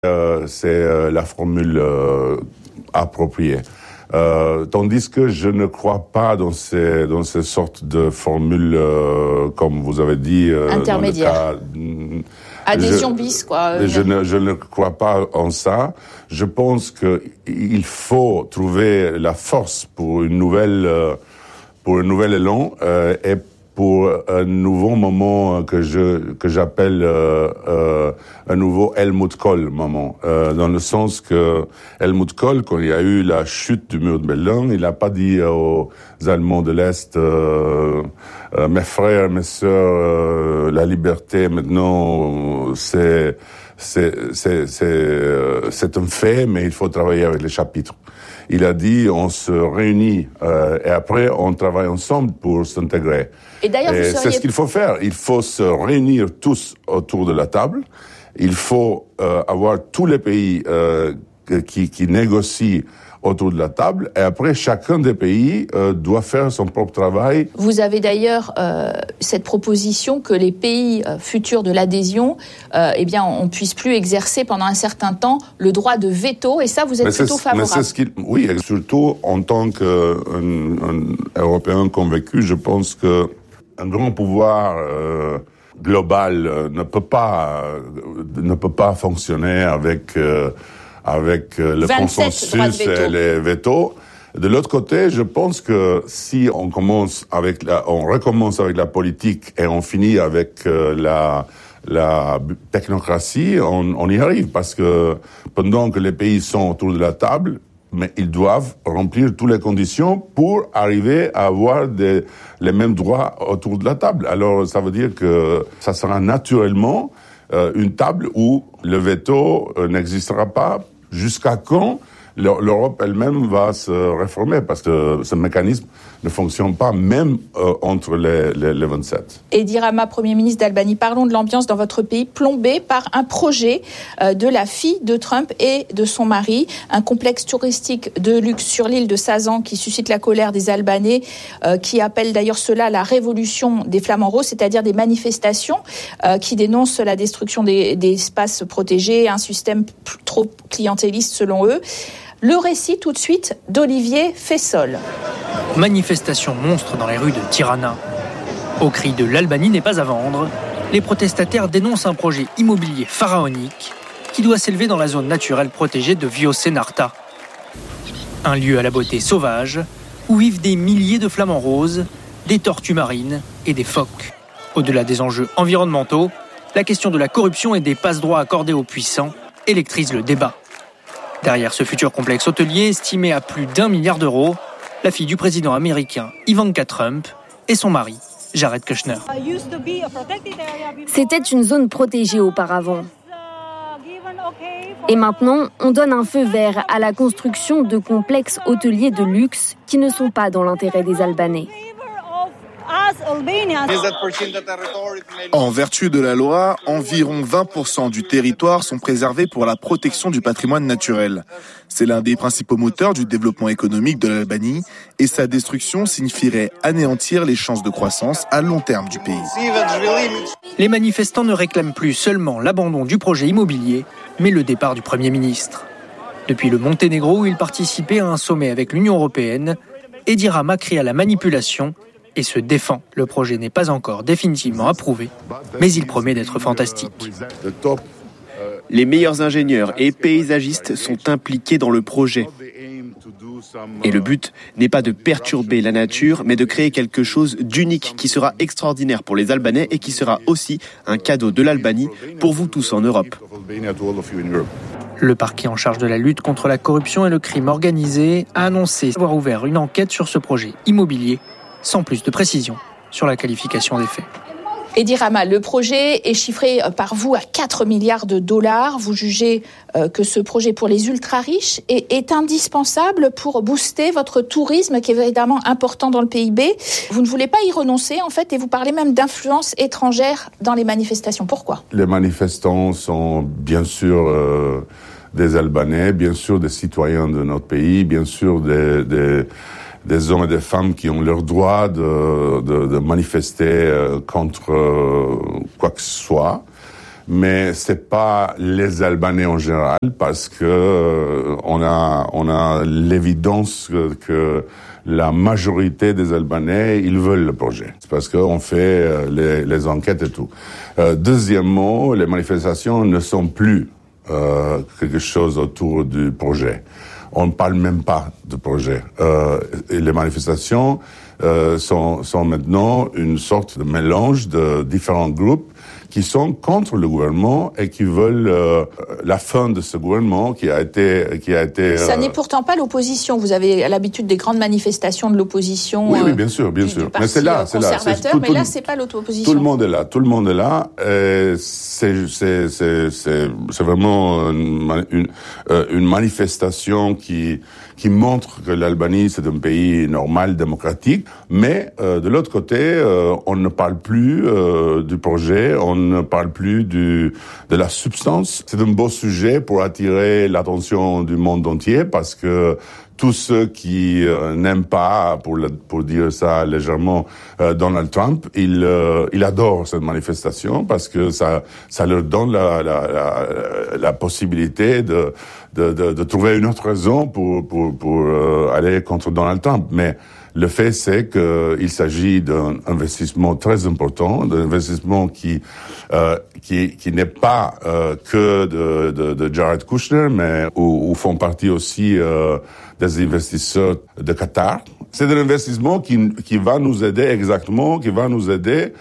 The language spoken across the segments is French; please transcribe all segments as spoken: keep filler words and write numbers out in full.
Euh, c'est euh, la formule euh, appropriée. Euh, tandis que je ne crois pas dans ces dans ces sortes de formules, euh, comme vous avez dit. Euh, Intermédiaire. Dans le cas, Adhésion je, bis, quoi. Je ne, je ne crois pas en ça. Je pense que il faut trouver la force pour une nouvelle, euh, pour un nouvel élan euh, et pour un nouveau moment que je que j'appelle euh, euh, un nouveau Helmut Kohl moment, euh, dans le sens que Helmut Kohl, quand il y a eu la chute du mur de Berlin, il n'a pas dit aux Allemands de l'Est euh, euh, mes frères, mes sœurs, euh, la liberté maintenant c'est c'est c'est c'est euh, c'est un fait, mais il faut travailler avec les chapitres. Il a dit on se réunit euh, et après on travaille ensemble pour s'intégrer. Et d'ailleurs, et vous seriez... c'est ce qu'il faut faire. Il faut se réunir tous autour de la table. Il faut euh, avoir tous les pays euh, qui, qui négocient autour de la table. Et après, chacun des pays euh, doit faire son propre travail. Vous avez d'ailleurs euh, cette proposition que les pays euh, futurs de l'adhésion, euh, eh bien, on ne puisse plus exercer pendant un certain temps le droit de veto. Et ça, vous êtes mais plutôt favorable. Mais c'est ce qu'il, oui, et surtout en tant qu'un un Européen convaincu, je pense que un grand pouvoir euh, global euh, ne peut pas euh, ne peut pas fonctionner avec euh, avec euh, le consensus et les vétos. De l'autre côté, je pense que si on commence avec la, on recommence avec la politique et on finit avec euh, la la technocratie, on, on y arrive parce que pendant que les pays sont autour de la table, mais ils doivent remplir toutes les conditions pour arriver à avoir des, les mêmes droits autour de la table. Alors, ça veut dire que ça sera naturellement euh, une table où le veto euh, n'existera pas jusqu'à quand l'Europe elle-même va se réformer, parce que ce mécanisme ne fonctionne pas même euh, entre les, les, les vingt-sept. Edi Rama, Premier ministre d'Albanie, parlons de l'ambiance dans votre pays plombée par un projet euh, de la fille de Trump et de son mari, un complexe touristique de luxe sur l'île de Sazan qui suscite la colère des Albanais, euh, qui appelle d'ailleurs cela la révolution des flamants roses, c'est-à-dire des manifestations euh, qui dénoncent la destruction des, des espaces protégés, un système trop clientéliste selon eux. Le récit tout de suite d'Olivier Fessol. Manifestation monstre dans les rues de Tirana. Au cri de l'Albanie n'est pas à vendre, les protestataires dénoncent un projet immobilier pharaonique qui doit s'élever dans la zone naturelle protégée de Viosenarta. Un lieu à la beauté sauvage où vivent des milliers de flamants roses, des tortues marines et des phoques. Au-delà des enjeux environnementaux, la question de la corruption et des passe-droits accordés aux puissants électrise le débat. Derrière ce futur complexe hôtelier estimé à plus d'un milliard d'euros, la fille du président américain Ivanka Trump et son mari, Jared Kushner. C'était une zone protégée auparavant. Et maintenant, on donne un feu vert à la construction de complexes hôteliers de luxe qui ne sont pas dans l'intérêt des Albanais. En vertu de la loi, environ vingt pour cent du territoire sont préservés pour la protection du patrimoine naturel. C'est l'un des principaux moteurs du développement économique de l'Albanie et sa destruction signifierait anéantir les chances de croissance à long terme du pays. Les manifestants ne réclament plus seulement l'abandon du projet immobilier, mais le départ du Premier ministre. Depuis le Monténégro où il participait à un sommet avec l'Union européenne, Edi Rama crie à la manipulation et se défend. Le projet n'est pas encore définitivement approuvé, mais il promet d'être fantastique. Les meilleurs ingénieurs et paysagistes sont impliqués dans le projet. Et le but n'est pas de perturber la nature, mais de créer quelque chose d'unique qui sera extraordinaire pour les Albanais et qui sera aussi un cadeau de l'Albanie pour vous tous en Europe. Le parquet en charge de la lutte contre la corruption et le crime organisé a annoncé avoir ouvert une enquête sur ce projet immobilier, sans plus de précision sur la qualification des faits. Edi Rama, le projet est chiffré par vous à quatre milliards de dollars. Vous jugez euh, que ce projet pour les ultra-riches est, est indispensable pour booster votre tourisme qui est évidemment important dans le P I B. Vous ne voulez pas y renoncer en fait et vous parlez même d'influence étrangère dans les manifestations. Pourquoi ? Les manifestants sont bien sûr euh, des Albanais, bien sûr des citoyens de notre pays, bien sûr des... des des hommes et des femmes qui ont leur droit de, de, de manifester contre quoi que ce soit. mais c'est pas les Albanais en général, parce que euh, on a on a l'évidence que, que la majorité des Albanais, ils veulent le projet. C'est parce qu'on fait euh, les, les enquêtes et tout. Euh, deuxièmement, les manifestations ne sont plus euh, quelque chose autour du projet. On ne parle même pas de projet. Euh, et les manifestations euh, sont, sont maintenant une sorte de mélange de différents groupes qui sont contre le gouvernement et qui veulent euh, la fin de ce gouvernement qui a été qui a été. Ça euh... n'est pourtant pas l'opposition. Vous avez l'habitude des grandes manifestations de l'opposition. Oui, oui, bien sûr, bien du, sûr. Du parti mais c'est là, c'est là. C'est tout, mais tout, là, c'est pas l'opposition. Tout le monde est là. Tout le monde est là. Et c'est c'est c'est c'est c'est vraiment une une, une manifestation qui qui montre que l'Albanie c'est un pays normal, démocratique. Mais euh, de l'autre côté, euh, on ne parle plus euh, du projet. On ne parle plus du, de la substance. C'est un beau sujet pour attirer l'attention du monde entier parce que tous ceux qui euh, n'aiment pas, pour, le, pour dire ça légèrement, euh, Donald Trump, ils, euh, ils adorent cette manifestation parce que ça, ça leur donne la, la, la, la possibilité de, de, de, de trouver une autre raison pour, pour, pour euh, aller contre Donald Trump. Mais le fait, c'est qu'il s'agit d'un investissement très important, d'un investissement qui euh, qui, qui n'est pas euh, que de, de, de Jared Kushner, mais où, où font partie aussi euh, des investisseurs de Qatar. C'est un investissement qui, qui va nous aider exactement, qui va nous aider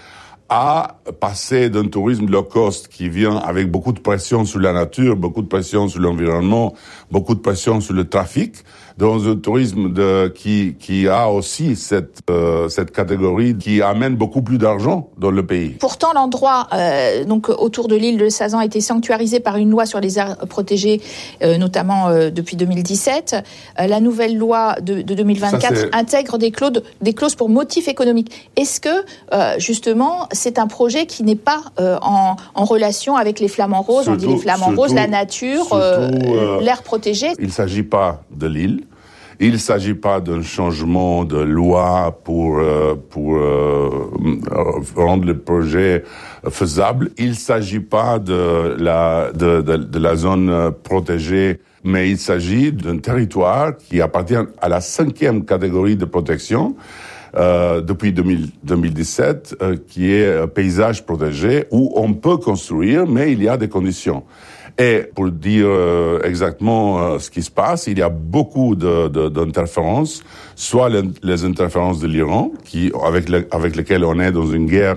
à passer d'un tourisme low cost qui vient avec beaucoup de pression sur la nature, beaucoup de pression sur l'environnement, beaucoup de pression sur le trafic, dans un tourisme de, qui, qui a aussi cette, euh, cette catégorie qui amène beaucoup plus d'argent dans le pays. Pourtant, l'endroit euh, donc autour de l'île de Sazan a été sanctuarisé par une loi sur les aires protégées, euh, notamment euh, depuis deux mille dix-sept. Euh, la nouvelle loi de, de deux mille vingt-quatre Ça, intègre des clauses, des clauses pour motifs économiques. Est-ce que, euh, justement, c'est un projet qui n'est pas euh, en, en relation avec les flamants roses, surtout, on dit les flamants surtout, roses, la nature, surtout, euh, l'air protégé? Il ne s'agit pas de l'île. Il ne s'agit pas d'un changement de loi pour euh, pour euh, rendre le projet faisable. Il ne s'agit pas de la de, de, de la zone protégée, mais il s'agit d'un territoire qui appartient à la cinquième catégorie de protection euh, depuis deux mille, deux mille dix-sept, euh, qui est euh, paysage protégé, où on peut construire, mais il y a des conditions. Et pour dire euh, exactement euh, ce qui se passe, il y a beaucoup de, de, d'interférences, soit les, les interférences de l'Iran, qui avec le, avec lesquelles on est dans une guerre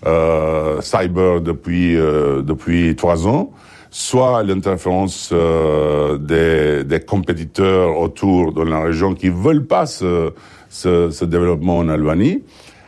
euh, cyber depuis euh, depuis trois ans, soit l'interférence euh, des, des compétiteurs autour de la région qui veulent pas ce, ce, ce développement en Albanie.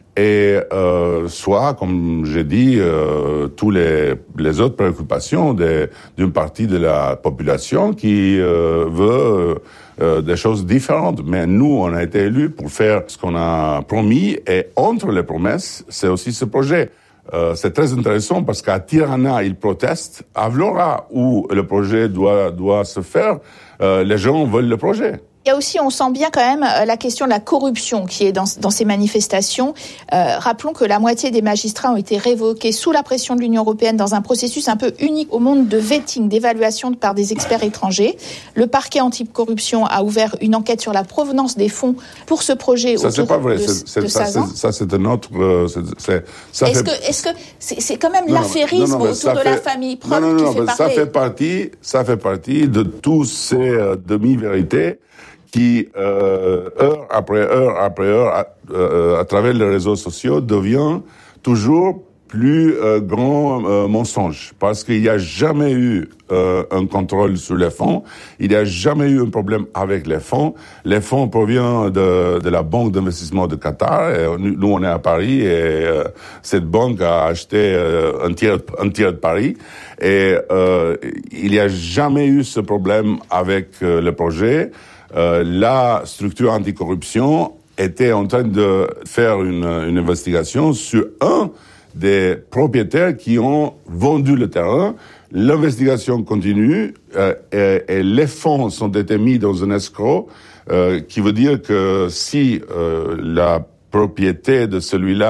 Et euh, soit, comme j'ai dit, euh, tous les, les autres préoccupations des, d'une partie de la population qui euh, veut euh, des choses différentes. Mais nous, on a été élus pour faire ce qu'on a promis, et entre les promesses, c'est aussi ce projet. Euh, c'est très intéressant parce qu'à Tirana, ils protestent. À Vlora, où le projet doit, doit se faire, euh, les gens veulent le projet. Il y a aussi, on sent bien quand même, la question de la corruption qui est dans, dans ces manifestations. Euh, rappelons que la moitié des magistrats ont été révoqués sous la pression de l'Union européenne dans un processus un peu unique au monde de vetting, d'évaluation par des experts étrangers. Le parquet anticorruption a ouvert une enquête sur la provenance des fonds pour ce projet ça, autour c'est pas vrai. de, c'est, c'est, de ça, Sazan. C'est, ça, c'est un autre... Euh, c'est, c'est, ça est-ce, fait... que, est-ce que c'est, c'est quand même non, l'affairisme non, non, autour de fait... la famille Preuve non, non, non, qui fait parler? Ça fait partie, ça fait partie de tous ces euh, demi-vérités qui, euh, heure après heure après heure, à, euh, à travers les réseaux sociaux, devient toujours plus euh, grand euh, mensonge. Parce qu'il n'y a jamais eu euh, un contrôle sur les fonds, il n'y a jamais eu un problème avec les fonds. Les fonds proviennent de, de la Banque d'investissement de Qatar. Et nous, on est à Paris, et euh, cette banque a acheté euh, un tiers, un tiers de Paris. Et euh, il n'y a jamais eu ce problème avec euh, le projet. Euh, la structure anticorruption était en train de faire une, une investigation sur un des propriétaires qui ont vendu le terrain. L'investigation continue euh, et, et les fonds sont été mis dans un escroc, euh, qui veut dire que si euh, la propriété de celui-là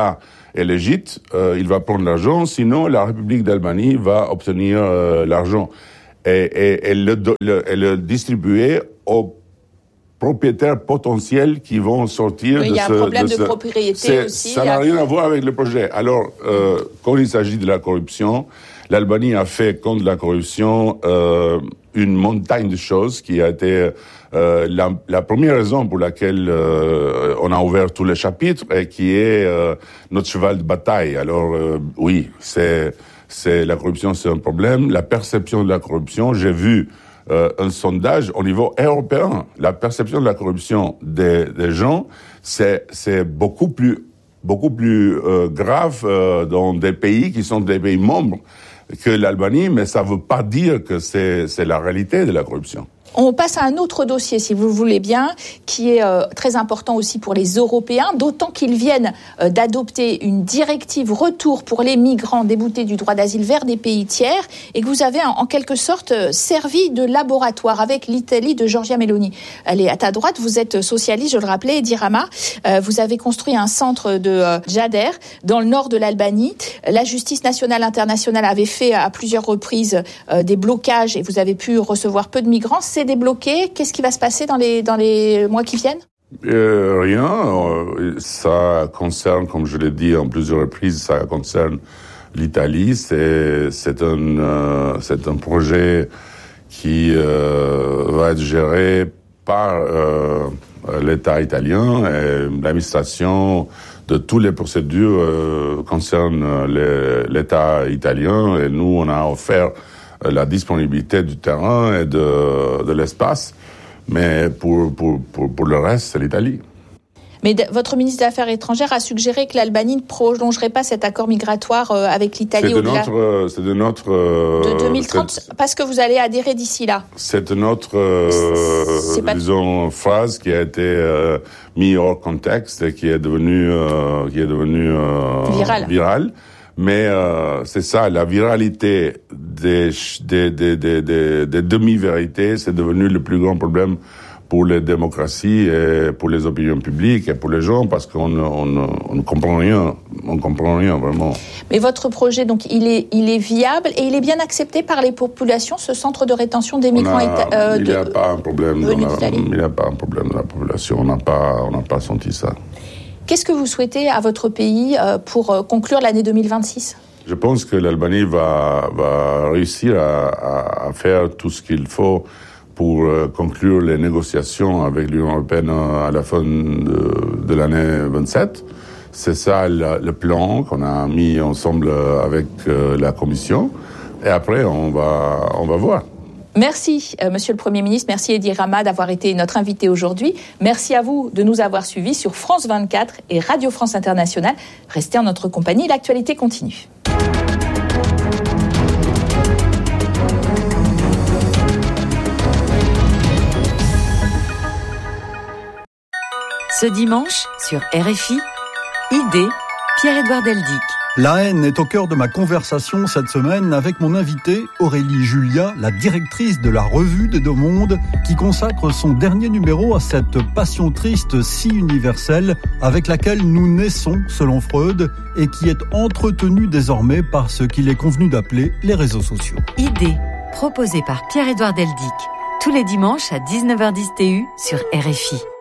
est légitime, euh, il va prendre l'argent, sinon la République d'Albanie va obtenir euh, l'argent et, et, et, le, le, et le distribuer aux propriétaires potentiels qui vont sortir oui, de ce... Il y a un problème de, de ce, propriété aussi. Ça n'a rien à voir avec le projet. Alors, euh, quand il s'agit de la corruption, l'Albanie a fait contre la corruption euh, une montagne de choses qui a été euh, la, la première raison pour laquelle euh, on a ouvert tous les chapitres et qui est euh, notre cheval de bataille. Alors, euh, oui, c'est, c'est la corruption, c'est un problème. La perception de la corruption, j'ai vu Euh, un sondage au niveau européen. La perception de la corruption des, des gens, c'est, c'est beaucoup plus, beaucoup plus euh, grave euh, dans des pays qui sont des pays membres que l'Albanie, mais ça ne veut pas dire que c'est, c'est la réalité de la corruption. On passe à un autre dossier, si vous le voulez bien, qui est euh, très important aussi pour les Européens, d'autant qu'ils viennent euh, d'adopter une directive retour pour les migrants déboutés du droit d'asile vers des pays tiers, et que vous avez en, en quelque sorte euh, servi de laboratoire avec l'Italie de Giorgia Meloni. Elle est à ta droite, vous êtes socialiste, je le rappelais, Edi Rama. Euh, vous avez construit un centre de euh, Gjader dans le nord de l'Albanie. La justice nationale internationale avait fait à plusieurs reprises euh, des blocages et vous avez pu recevoir peu de migrants. C'est débloqué. Qu'est-ce qui va se passer dans les, dans les mois qui viennent ? euh, Rien. Euh, ça concerne, comme je l'ai dit en plusieurs reprises, ça concerne l'Italie. C'est, c'est, un, euh, c'est un projet qui euh, va être géré par euh, l'État italien et l'administration de toutes les procédures euh, concernent les, l'État italien. Et nous, on a offert la disponibilité du terrain et de, de l'espace, mais pour, pour, pour, pour le reste, c'est l'Italie. Mais de, votre ministre des Affaires étrangères a suggéré que l'Albanie ne prolongerait pas cet accord migratoire euh, avec l'Italie c'est de au-delà notre, c'est de notre euh, de deux mille trente, parce que vous allez adhérer d'ici là. C'est notre euh, pas... disons phrase qui a été euh, mise hors contexte et qui est devenue euh, qui est devenue euh, virale. virale. Mais euh, c'est ça, la viralité des, des, des, des, des, des demi-vérités, c'est devenu le plus grand problème pour les démocraties et pour les opinions publiques et pour les gens, parce qu'on on, on ne comprend rien, on comprend rien vraiment. Mais votre projet, donc, il est, il est viable et il est bien accepté par les populations, ce centre de rétention des migrants. A, euh, il n'y a pas un problème. Dans la, il n'y a pas un problème dans la population. On n'a pas, on n'a pas senti ça. Qu'est-ce que vous souhaitez à votre pays pour conclure l'année deux mille vingt-six ? Je pense que l'Albanie va, va réussir à, à, à faire tout ce qu'il faut pour conclure les négociations avec l'Union européenne à la fin de, de l'année vingt-sept. C'est ça le, le plan qu'on a mis ensemble avec la Commission. Et après, on va, on va voir. Merci, euh, Monsieur le Premier ministre. Merci, Edi Rama, d'avoir été notre invité aujourd'hui. Merci à vous de nous avoir suivis sur France vingt-quatre et Radio France Internationale. Restez en notre compagnie, l'actualité continue. Ce dimanche, sur R F I, Idée, Pierre-Édouard Deldic. La haine est au cœur de ma conversation cette semaine avec mon invitée Aurélie Julia, la directrice de la Revue des Deux Mondes, qui consacre son dernier numéro à cette passion triste si universelle avec laquelle nous naissons, selon Freud, et qui est entretenue désormais par ce qu'il est convenu d'appeler les réseaux sociaux. Idée, proposée par Pierre-Édouard Deldic, tous les dimanches à dix-neuf heures dix T U sur R F I.